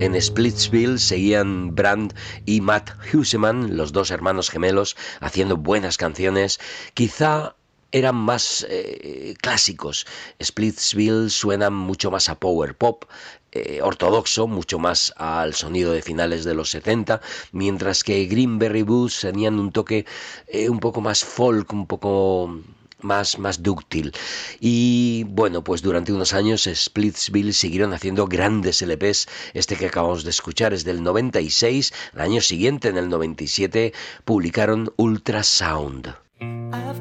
En Splitsville seguían Brand y Matt Huseman, los dos hermanos gemelos, haciendo buenas canciones. Quizá eran más clásicos. Splitsville suena mucho más a power pop, ortodoxo, mucho más al sonido de finales de los 70, mientras que Greenberry Blues tenían un toque un poco más folk, un poco más dúctil. Y bueno, pues durante unos años Splitsville siguieron haciendo grandes LPs. Este que acabamos de escuchar es del 96. El año siguiente, en el 97, publicaron Ultrasound. I've